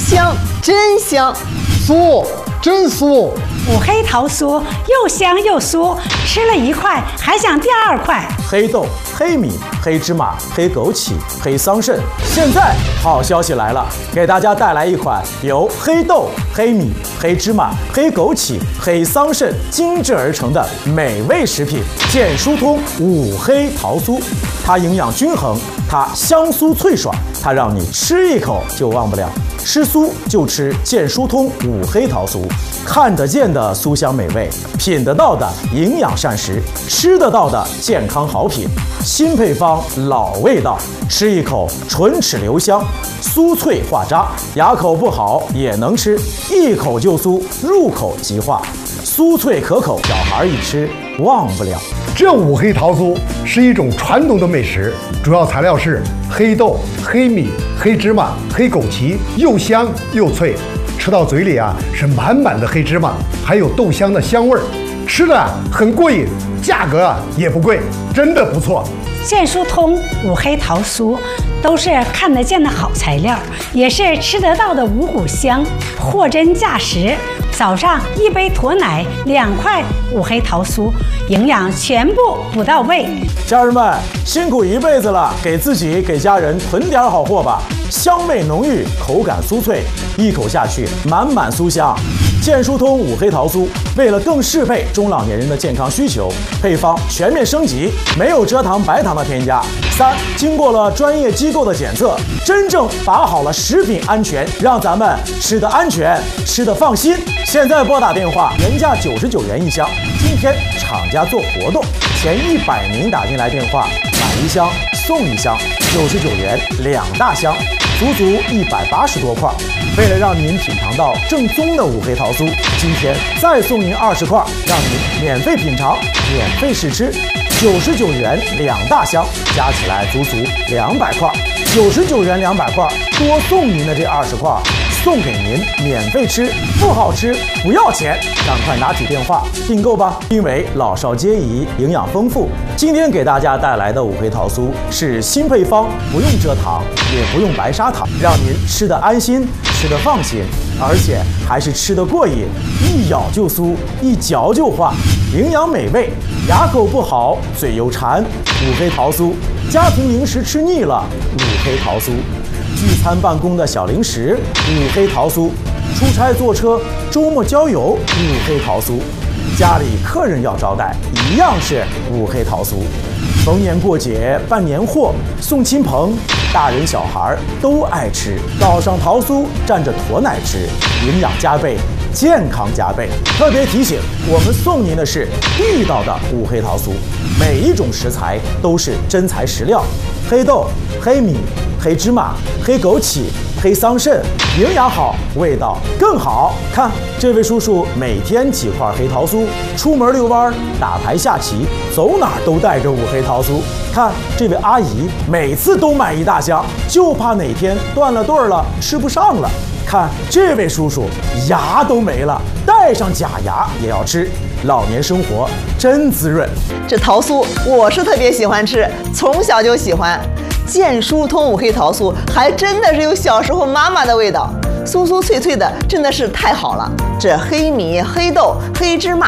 香，真香！ 酥，真酥！ 五黑桃酥又香又酥，吃了一块还想第二块。 黑豆、黑米、黑芝麻、黑枸杞、黑桑葚。现在好消息来了，给大家带来一款由黑豆、黑米、黑芝麻、黑枸杞、黑桑葚精制而成的美味食品——健疏通五黑桃酥。它营养均衡，它香酥脆爽，它让你吃一口就忘不了。吃酥就吃健疏通五黑桃酥，看得见的酥香美味，品得到的营养膳食，吃得到的健康好品，新配方老味道，吃一口唇齿留香，酥脆化渣，牙口不好也能吃，一口就酥，入口即化，酥脆可口，小孩一吃忘不了。 这五黑桃酥是一种传统的美食，主要材料是黑豆、黑米、黑芝麻、黑枸杞，又香又脆，吃到嘴里是满满的黑芝麻，还有豆香的香味儿，吃的很过瘾，价格也不贵，真的不错。 健疏通五黑桃酥都是看得见的好材料，也是吃得到的五谷香，货真价实。早上1杯驼奶，2块五黑桃酥，营养全部补到位。 家人们辛苦一辈子了，给自己给家人囤点好货吧。香味浓郁，口感酥脆，一口下去满满酥香。健疏通五黑桃酥为了更适配中老年人的健康需求，配方全面升级，没有蔗糖白糖的添加。3，经过了专业机构的检测，真正把好了食品安全，让咱们吃得安全，吃得放心。现在拨打电话，原价99元一箱，今天厂家做活动，前100名打进来电话，买一箱送一箱，99元2大箱，足足180多块。为了让您品尝到正宗的五黑桃酥，今天再送您20块，让您免费品尝，免费试吃。99元2大箱，加起来足足200块。99元200块，多送您的这20块，送给您免费吃，不好吃不要钱，赶快拿起电话订购吧！因为老少皆宜，营养丰富。今天给大家带来的五黑桃酥是新配方，不用蔗糖，也不用白砂糖，让您吃得安心，吃得放心，而且还是吃得过瘾，一咬就酥，一嚼就化，营养美味。牙口不好，嘴又馋，五黑桃酥；家庭零食吃腻了，五黑桃酥；聚餐办公的小零食，五黑桃酥；出差坐车，周末郊游，五黑桃酥；家里客人要招待，一样是五黑桃酥。逢年过节办年货，送亲朋，大人小孩都爱吃。倒上桃酥，蘸着驼奶吃，营养加倍，健康加倍。特别提醒，我们送您的是地道的五黑桃酥，每一种食材都是真材实料，黑豆、黑米、黑芝麻、黑枸杞、黑桑葚，营养好，味道更好。看这位叔叔每天几块黑桃酥，出门遛弯、打牌下棋，走哪儿都带着五黑桃酥。看这位阿姨每次都买一大箱，就怕哪天断了顿了，吃不上了。看这位叔叔牙都没了，带上假牙也要吃，老年生活真滋润。 这桃酥我是特别喜欢吃，从小就喜欢。健疏通五黑桃酥还真的是有小时候妈妈的味道，酥酥脆脆的，真的是太好了。这黑米、黑豆、黑芝麻、